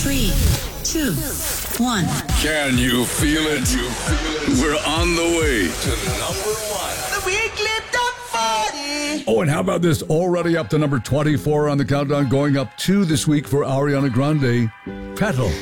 3, 2, 1. Can you feel it? We're on the way to number 1. The weekly top 40. Oh, and how about this? Already up to number 24 on the countdown, going up 2 this week for Ariana Grande. Petal.